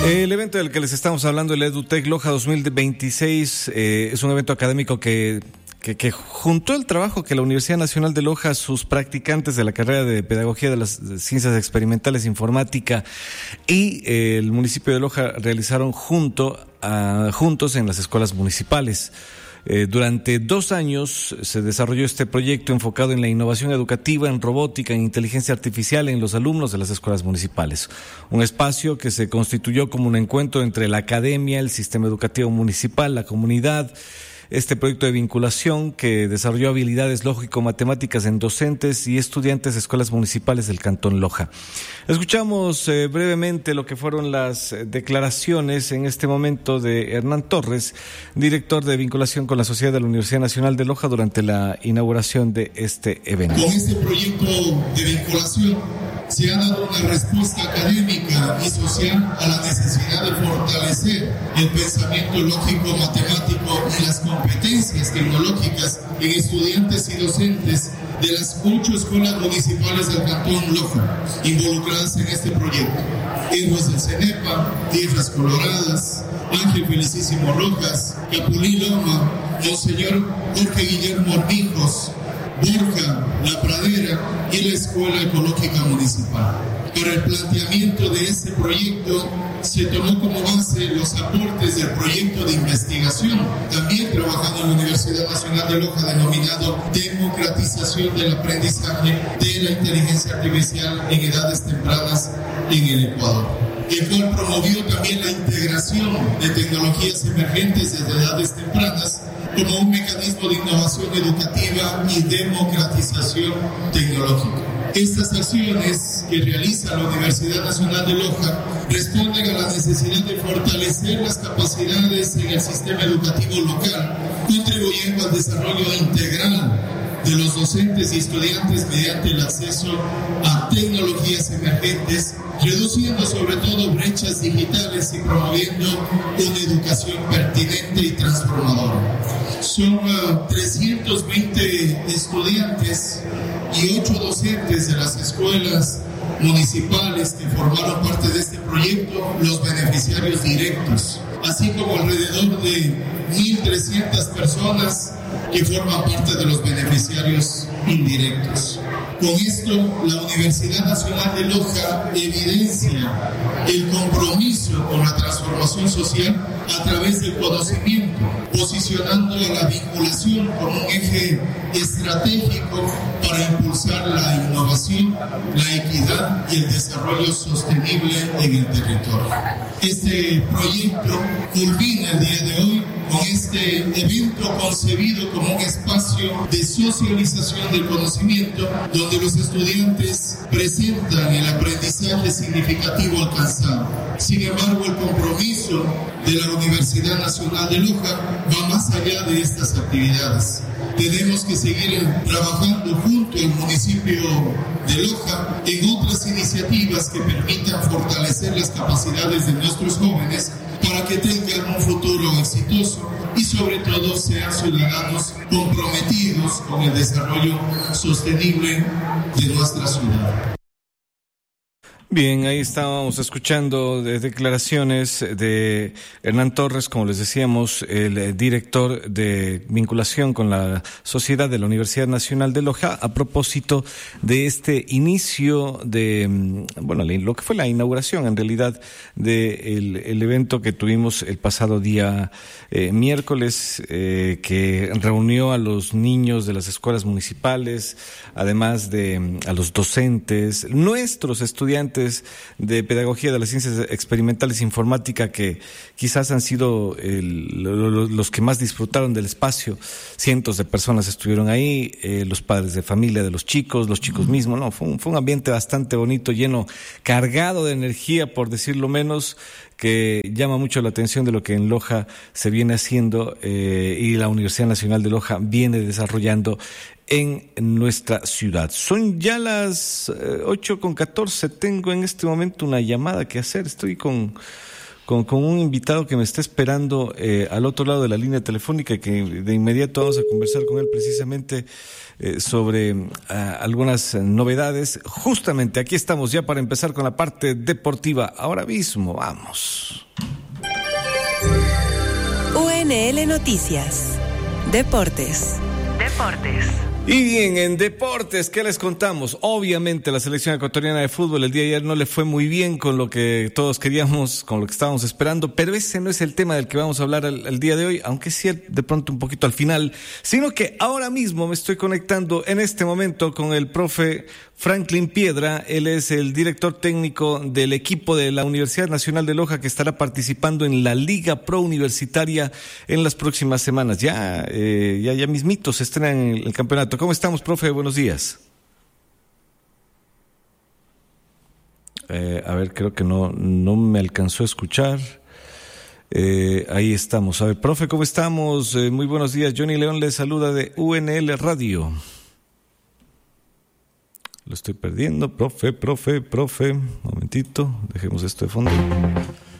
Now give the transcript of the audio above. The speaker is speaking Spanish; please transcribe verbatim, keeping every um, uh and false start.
El evento del que les estamos hablando, el EduTech Loja dos mil veintiséis, eh, es un evento académico que, que, que juntó el trabajo que la Universidad Nacional de Loja, sus practicantes de la carrera de Pedagogía de las Ciencias Experimentales Informática y eh, el municipio de Loja realizaron junto a, juntos en las escuelas municipales. Eh, durante dos años se desarrolló este proyecto enfocado en la innovación educativa, en robótica, en inteligencia artificial en los alumnos de las escuelas municipales. Un espacio que se constituyó como un encuentro entre la academia, el sistema educativo municipal, la comunidad. Este proyecto de vinculación que desarrolló habilidades lógico-matemáticas en docentes y estudiantes de escuelas municipales del Cantón Loja. Escuchamos eh, brevemente lo que fueron las declaraciones en este momento de Hernán Torres, director de vinculación con la sociedad de la Universidad Nacional de Loja durante la inauguración de este evento. Con este proyecto de vinculación se ha dado una respuesta académica y social a la necesidad de fortalecer el pensamiento lógico, matemático y las competencias tecnológicas en estudiantes y docentes de las ocho escuelas municipales del Cantón Loja involucradas en este proyecto. Héroes del CENEPA, Tierras Coloradas, Ángel Felicísimo Rojas, Capulí Loma, Monseñor Jorge Guillermo Ormijos, Borja, La Pradera y la Escuela Ecológica Municipal. Para el planteamiento de este proyecto se tomó como base los aportes del proyecto de investigación, también trabajado en la Universidad Nacional de Loja, denominado Democratización del Aprendizaje de la Inteligencia Artificial en Edades Tempranas en el Ecuador, el cual promovió también la integración de tecnologías emergentes desde edades tempranas como un mecanismo de innovación educativa y democratización tecnológica. Estas acciones que realiza la Universidad Nacional de Loja responden a la necesidad de fortalecer las capacidades en el sistema educativo local, contribuyendo al desarrollo integral de los docentes y estudiantes mediante el acceso a tecnologías emergentes, reduciendo sobre todo brechas digitales y promoviendo una educación pertinente y transformadora. Son uh, trescientos veinte estudiantes y ocho docentes de las escuelas municipales que formaron parte de este proyecto, los beneficiarios directos, así como alrededor de mil trescientas personas que forman parte de los beneficiarios indirectos. Con esto, la Universidad Nacional de Loja evidencia el compromiso con la transformación social a través del conocimiento, posicionando a la vinculación como un eje estratégico para impulsar la innovación, la equidad y el desarrollo sostenible en el territorio. Este proyecto culmina el día de hoy con este evento concebido como un espacio de socialización del conocimiento, donde los estudiantes presentan el aprendizaje significativo alcanzado. Sin embargo, el compromiso de la Universidad Nacional de Loja va más allá de estas actividades. Tenemos que seguir trabajando junto al municipio de Loja en otras iniciativas que permitan fortalecer las capacidades de nuestros jóvenes para que tengan un futuro exitoso y sobre todo sean ciudadanos comprometidos con el desarrollo sostenible de nuestra ciudad. Bien, ahí estábamos escuchando de declaraciones de Hernán Torres, como les decíamos, el director de vinculación con la sociedad de la Universidad Nacional de Loja, a propósito de este inicio de, bueno, lo que fue la inauguración en realidad del el evento que tuvimos el pasado día eh, miércoles, eh, que reunió a los niños de las escuelas municipales, además de a los docentes, nuestros estudiantes de Pedagogía de las Ciencias Experimentales Informática, que quizás han sido el, los, los que más disfrutaron del espacio. Cientos de personas estuvieron ahí, eh, los padres de familia de los chicos, los chicos mismos, no, fue un, fue un ambiente bastante bonito, lleno, cargado de energía, por decirlo menos, que llama mucho la atención de lo que en Loja se viene haciendo eh, y la Universidad Nacional de Loja viene desarrollando en nuestra ciudad. Son ya las eh, ocho con catorce, tengo en este momento una llamada que hacer, estoy con... con, con un invitado que me está esperando eh, al otro lado de la línea telefónica, que de inmediato vamos a conversar con él precisamente eh, sobre uh, algunas novedades. Justamente aquí estamos ya para empezar con la parte deportiva. Ahora mismo, vamos. U N L Noticias. Deportes. Deportes. Y bien, en deportes, ¿qué les contamos? Obviamente la selección ecuatoriana de fútbol el día de ayer no le fue muy bien con lo que todos queríamos, con lo que estábamos esperando, pero ese no es el tema del que vamos a hablar el, el día de hoy, aunque sí de pronto un poquito al final, sino que ahora mismo me estoy conectando en este momento con el profe Franklin Piedra. Él es el director técnico del equipo de la Universidad Nacional de Loja, que estará participando en la Liga Pro Universitaria en las próximas semanas. Ya, eh, ya, ya mismitos se estrena en el campeonato. ¿Cómo estamos, profe? Buenos días. Eh, a ver, creo que no, no me alcanzó a escuchar. Eh, ahí estamos. A ver, profe, ¿cómo estamos? Eh, muy buenos días. Johnny León le saluda de U N L Radio. Lo estoy perdiendo, profe, profe, profe. Un momentito, dejemos esto de fondo.